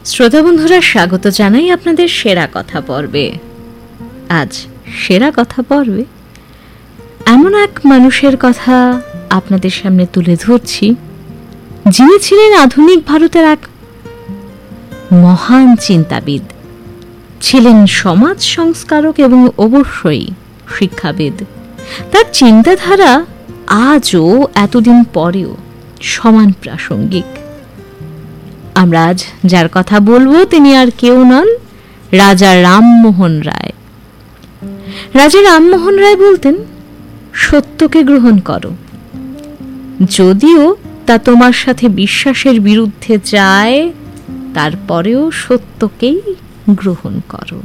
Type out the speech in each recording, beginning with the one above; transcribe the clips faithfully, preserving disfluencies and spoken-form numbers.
শ্রোতা বন্ধুরা, স্বাগত জানাই আপনাদের সেরা কথা পর্বে। আজ সেরা কথা পর্বে এমন এক মানুষের কথা আপনাদের সামনে তুলে ধরছি, যিনি ছিলেন আধুনিক ভারতের এক মহান চিন্তাবিদ, ছিলেন সমাজ সংস্কারক এবং অবশ্যই শিক্ষাবিদ। তার চিন্তাধারা আজও এতদিন পরেও সমান প্রাসঙ্গিক। আমরা আজ যার কথা বলবো তিনি আর কেউ নন, রাজা রামমোহন রায়। রাজা রামমোহন রায় বলতেন, সত্যকে গ্রহণ করো, যদিও তা তোমার সাথে বিশ্বাসের বিরুদ্ধে যায়, তারপরেও সত্যকেই গ্রহণ করো।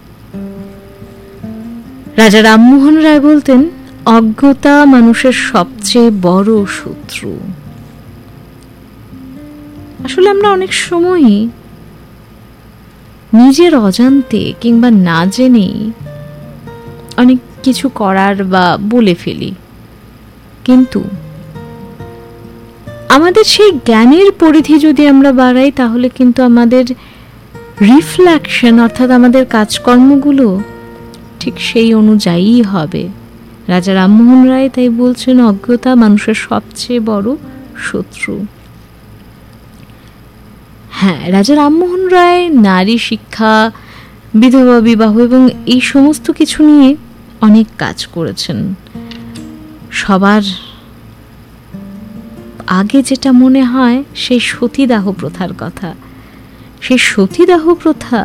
রাজা রামমোহন রায় বলতেন, অজ্ঞতা মানুষের সবচেয়ে বড় শত্রু। আসলে আমরা অনেক সময়ই নিজের অজান্তে কিংবা না জেনেই অনেক কিছু করার বা বলে ফেলি, কিন্তু আমাদের সেই জ্ঞানের পরিধি যদি আমরা বাড়াই, তাহলে কিন্তু আমাদের রিফ্লেকশন অর্থাৎ আমাদের কাজকর্মগুলো ঠিক সেই অনুযায়ী হবে। রাজা রামমোহন রায় তাই বলছেন, অজ্ঞতা মানুষের সবচেয়ে বড় শত্রু। হ্যাঁ, রাজা রামমোহন রায় নারী শিক্ষা, বিধবা বিবাহ এবং এই সমস্ত কিছু নিয়ে অনেক কাজ করেছেন। সবার আগে যেটা মনে হয় সেই সতীদাহ প্রথার কথা। সেই সতীদাহ প্রথা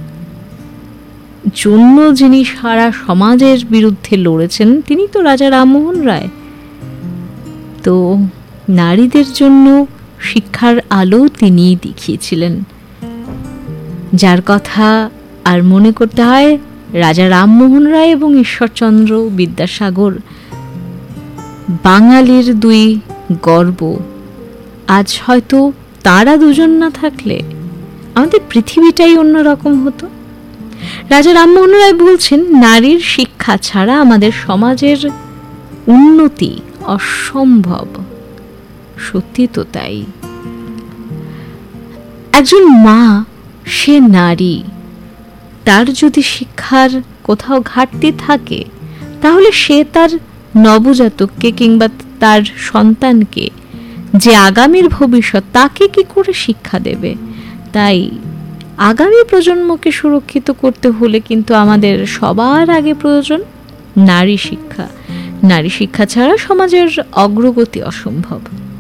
জন্য যিনি সারা সমাজের বিরুদ্ধে লড়েছেন, তিনি তো রাজা রামমোহন রায়। তো নারীদের জন্য শিক্ষার আলো তিনি দেখিয়েছিলেন, যার কথা আর মনে করতে হয় রাজা রামমোহন রায় এবং ঈশ্বরচন্দ্র বিদ্যাসাগর, বাঙালির দুই গর্ব। আজ হয়তো তারা দুজন না থাকলে আমাদের পৃথিবীটাই অন্যরকম হতো। রাজা রামমোহন রায় বলছেন, নারীর শিক্ষা ছাড়া আমাদের সমাজের উন্নতি অসম্ভব। সত্যি তো তাই। একজন মা, সে নারী, তার যদি শিক্ষার কোথাও ঘাটতি থাকে, তাহলে সে তার নবজাতককে কিংবা তার সন্তানকে, যে আগামীর ভবিষ্যৎ, তাকে কি করে শিক্ষা দেবে? তাই আগামী প্রজন্মকে সুরক্ষিত করতে হলে কিন্তু আমাদের সবার আগে প্রয়োজন নারী শিক্ষা। নারী শিক্ষা ছাড়া সমাজের অগ্রগতি অসম্ভব।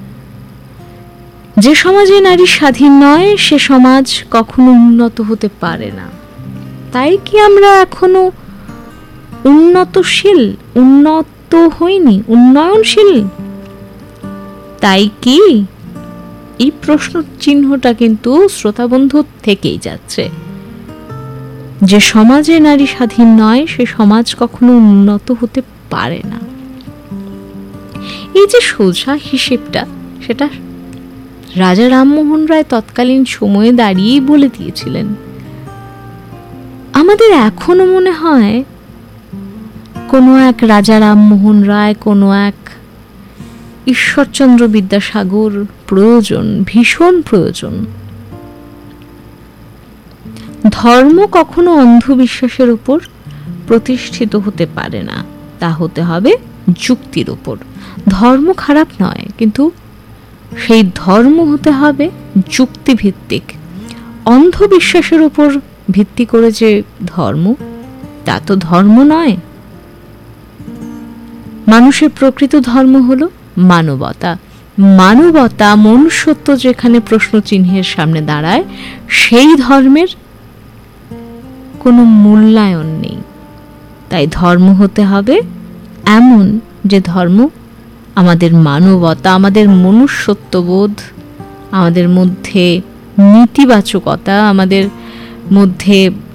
যে সমাজে নারী স্বাধীন নয়, সে সমাজ কখনো উন্নত হতে পারে না। তাই কি আমরা এখনো উন্নতশীল, উন্নত হইনি, উন্নয়নশীল? তাই কি? এই প্রশ্ন চিহ্নটা কিন্তু শ্রোতা বন্ধু থেকেই যাচ্ছে। যে সমাজে নারী স্বাধীন নয়, সে সমাজ কখনো উন্নত হতে পারে না। এই যে সোজা হিসেবটা, সেটা রাজা রামমোহন রায় তৎকালীন সময়ে দাঁড়িয়েই বলে দিয়েছিলেন। আমাদের এখনো মনে হয় কোনো এক রাজা রামমোহন রায়, কোনো এক ঈশ্বরচন্দ্র বিদ্যাসাগর প্রয়োজন, ভীষণ প্রয়োজন। ধর্ম কখনো অন্ধবিশ্বাসের উপর প্রতিষ্ঠিত হতে পারে না, তা হতে হবে যুক্তির উপর। ধর্ম খারাপ নয়, কিন্তু সেই ধর্ম হতে হবে যুক্তিভিত্তিক। অন্ধবিশ্বাসের উপর ভিত্তি করে যে ধর্ম, তা তো ধর্ম নয়। মানুষের প্রকৃত ধর্ম হলো মানবতা। মানবতা, মনুষ্যত্ব যেখানে প্রশ্ন চিহ্নের সামনে দাঁড়ায়, সেই ধর্মের কোনো মূল্যায়ন নেই। তাই ধর্ম হতে হবে এমন যে ধর্ম আমাদের মানবতা, আমাদের মনুষ্যত্ববোধ, আমাদের মধ্যে নীতিবাচকতা, আমাদের মধ্যে